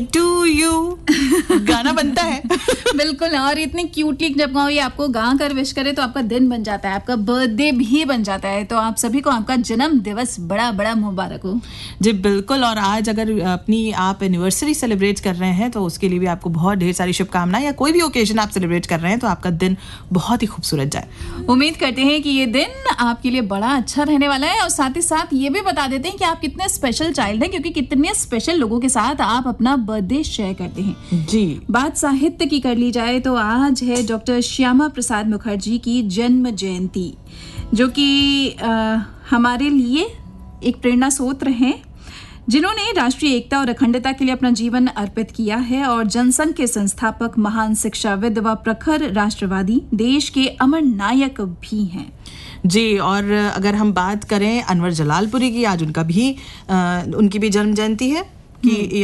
To you गाना बनता है। बिल्कुल, और इतनी क्यूटली जब ये आपको गा कर विश करे तो आपका दिन बन जाता है, आपका बर्थडे भी बन जाता है। तो आप सभी को आपका जन्म दिवस बड़ा बड़ा मुबारक हो। जी बिल्कुल, और आज अगर अपनी आप एनिवर्सरी सेलिब्रेट कर रहे हैं तो उसके लिए भी आपको बहुत ढेर सारी शुभकामनाएं, या कोई भी ओकेजन आप सेलिब्रेट कर रहे हैं तो आपका दिन बहुत ही खूबसूरत जाए। उम्मीद करते हैं कि ये दिन आपके लिए बड़ा अच्छा रहने वाला है, और साथ ही साथ ये भी बता देते हैं कि आप कितने स्पेशल चाइल्ड हैं, क्योंकि कितने स्पेशल लोगों के साथ आप अपना बर्थडे शेयर करते हैं। जी, बात साहित्य की कर ली जाए तो आज है डॉक्टर श्यामा प्रसाद मुखर्जी की जन्म जयंती, जो कि हमारे लिए एक प्रेरणा स्रोत हैं, जिन्होंने राष्ट्रीय एकता और अखंडता के लिए अपना जीवन अर्पित किया है, और जनसंघ के संस्थापक, महान शिक्षाविद व प्रखर राष्ट्रवादी, देश के अमर नायक भी हैं। जी, और अगर हम बात करें अनवर जलालपुरी की, आज उनकी भी जन्म जयंती है कि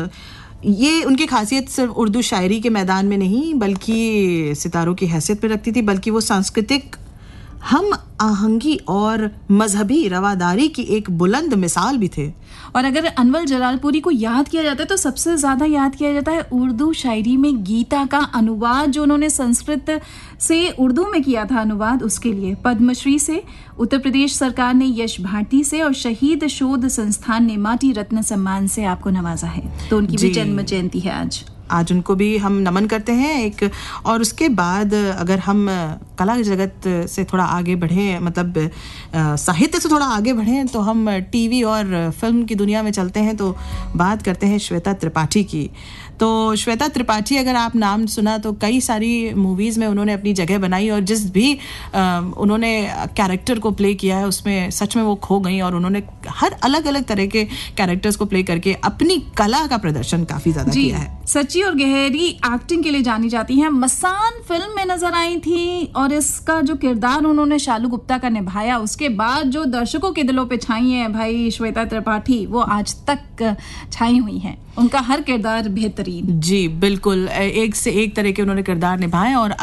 ये उनकी खासियत सिर्फ उर्दू शायरी के मैदान में नहीं बल्कि सितारों की हैसियत पर रखती थी, बल्कि वो सांस्कृतिक हम आहंगी और मजहबी रवादारी की एक बुलंद मिसाल भी थे। और अगर अनवर जलालपुरी को याद किया जाता है तो सबसे ज्यादा याद किया जाता है उर्दू शायरी में गीता का अनुवाद, जो उन्होंने संस्कृत से उर्दू में किया था अनुवाद, उसके लिए पद्मश्री से, उत्तर प्रदेश सरकार ने यश भारती से, और शहीद शोध संस्थान ने माटी रत्न सम्मान से आपको नवाजा है। तो उनकी भी जन्म जयंती है आज उनको भी हम नमन करते हैं एक। और उसके बाद अगर हम कला जगत से थोड़ा आगे बढ़े, मतलब साहित्य से थोड़ा आगे बढ़े, तो हम टीवी और फिल्म की दुनिया में चलते हैं, तो बात करते हैं श्वेता त्रिपाठी की। तो श्वेता त्रिपाठी, अगर आप नाम सुना तो कई सारी मूवीज़ में उन्होंने अपनी जगह बनाई, और जिस भी उन्होंने कैरेक्टर को प्ले किया है उसमें सच में वो खो गई, और उन्होंने हर अलग अलग तरह के कैरेक्टर्स को प्ले करके अपनी कला का प्रदर्शन काफ़ी ज़्यादा किया है। सच्ची और गहरी एक्टिंग के लिए जानी जाती हैं। मसान फिल्म में नजर आई थी, और इसका जो किरदार उन्होंने शालू गुप्ता का निभाया, उसके बाद जो दर्शकों के दिलों पे छाई है भाई श्वेता त्रिपाठी, वो आज तक छाई हुई हैं। उनका हर किरदार बेहतरीन। जी बिल्कुल, एक से एक तरह के उन्होंने किरदार निभाए, और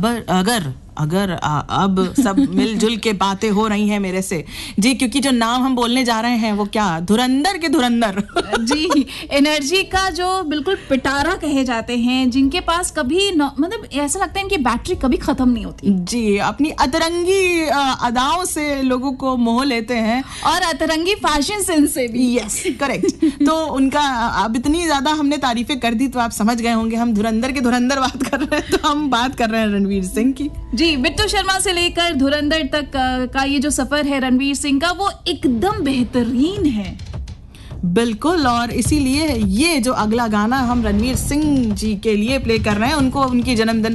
अगर अब सब मिलजुल के बातें हो रही हैं मेरे से जी, क्योंकि जो नाम हम बोलने जा रहे हैं वो क्या, धुरंधर के धुरंधर जी, एनर्जी का जो बिल्कुल पिटारा कहे जाते हैं, जिनके पास कभी मतलब ऐसा लगता है इनकी बैटरी कभी खत्म नहीं होती। जी, अपनी अतरंगी अदाओं से लोगों को मोह लेते हैं, और अतरंगी फैशन सेंस से भी। Yes, correct. तो उनका अब इतनी ज्यादा हमने तारीफें कर दी तो आप समझ गए होंगे हम धुरंधर के धुरंधर बात कर रहे हैं, तो हम बात कर रहे हैं रणवीर सिंह की। जी, बिट्टू शर्मा से लेकर धुरंधर तक का ये जो सफर है रणवीर सिंह का, वो एकदम बेहतरीन है। बिल्कुल, और इसीलिए ये जो अगला गाना हम रणवीर सिंह जी के लिए प्ले कर रहे हैं, उनको उनकी जन्मदिन